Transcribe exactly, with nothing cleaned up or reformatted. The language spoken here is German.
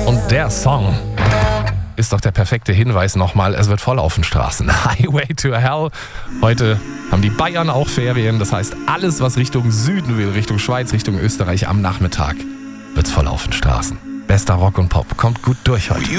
Und der Song ist doch der perfekte Hinweis nochmal, es wird voll auf den Straßen. Highway to Hell. Heute haben die Bayern auch Ferien. Das heißt, alles, was Richtung Süden will, Richtung Schweiz, Richtung Österreich am Nachmittag, wird's voll auf den Straßen. Bester Rock und Pop. Kommt gut durch heute.